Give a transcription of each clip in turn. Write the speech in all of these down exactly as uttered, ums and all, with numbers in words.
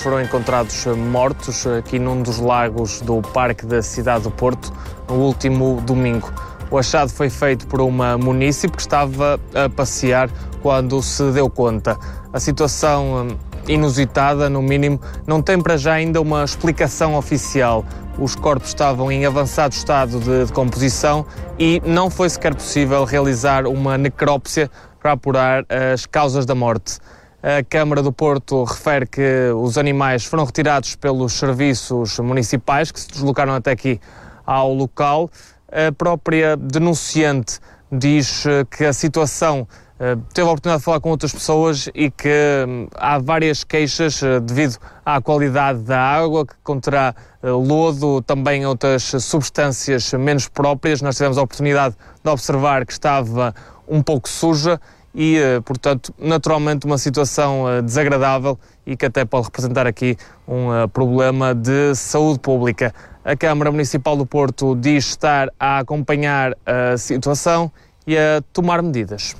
foram encontrados mortos aqui num dos lagos do Parque da cidade do Porto no último domingo. O achado foi feito por uma munícipe que estava a passear quando se deu conta. A situação inusitada, no mínimo, não tem para já ainda uma explicação oficial. Os corpos estavam em avançado estado de decomposição e não foi sequer possível realizar uma necrópsia para apurar as causas da morte. A Câmara do Porto refere que os animais foram retirados pelos serviços municipais que se deslocaram até aqui ao local. A própria denunciante diz que a situação teve a oportunidade de falar com outras pessoas e que há várias queixas devido à qualidade da água, que conterá lodo, também outras substâncias menos próprias. Nós tivemos a oportunidade de observar que estava um pouco suja e, portanto, naturalmente uma situação desagradável e que até pode representar aqui um problema de saúde pública. A Câmara Municipal do Porto diz estar a acompanhar a situação e a tomar medidas.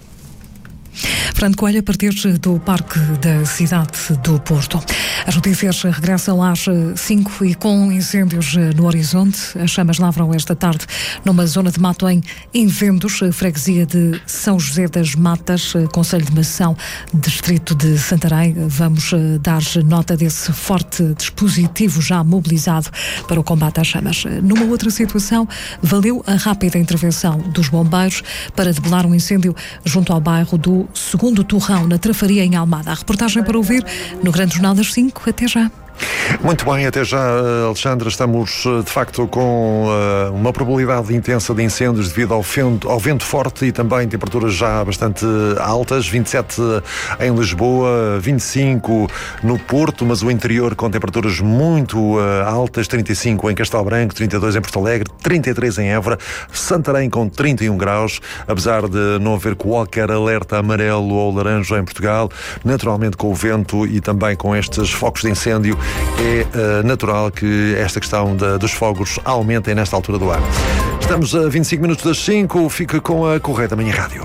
Fernando Coelho, a partir do Parque da cidade do Porto. As notícias regressam às cinco e com incêndios no horizonte. As chamas lavram esta tarde numa zona de mato em Invendos, freguesia de São José das Matas, concelho de Mação, distrito de Santarém. Vamos dar nota desse forte dispositivo já mobilizado para o combate às chamas. Numa outra situação, valeu a rápida intervenção dos bombeiros para debelar um incêndio junto ao bairro do Segundo Torrão, na Trafaria, em Almada. A reportagem para ouvir no Grande Jornal das cinco. Até já. Muito bem, até já, Alexandra. Estamos, de facto, com uh, uma probabilidade intensa de incêndios devido ao vento, ao vento forte e também temperaturas já bastante altas. vinte e sete em Lisboa, vinte e cinco no Porto, mas o interior com temperaturas muito uh, altas. trinta e cinco em Castelo Branco, trinta e dois em Porto Alegre, trinta e três em Évora, Santarém com trinta e um graus, apesar de não haver qualquer alerta amarelo ou laranja em Portugal. Naturalmente, com o vento e também com estes focos de incêndio, é uh, natural que esta questão de, dos fogos aumentem nesta altura do ano. Estamos a vinte e cinco minutos das cinco, fica com a Correio da Manhã Rádio.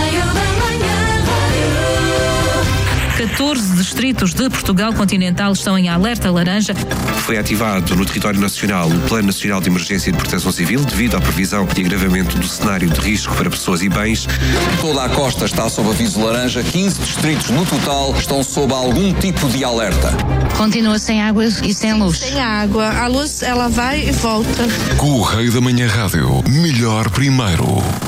catorze distritos de Portugal continental estão em alerta laranja. Foi ativado no território nacional o Plano Nacional de Emergência e de Proteção Civil devido à previsão de agravamento do cenário de risco para pessoas e bens. Toda a costa está sob aviso laranja, quinze distritos no total estão sob algum tipo de alerta. Continua sem água e sem luz. Sem água, a luz ela vai e volta. Correio da Manhã Rádio, melhor primeiro.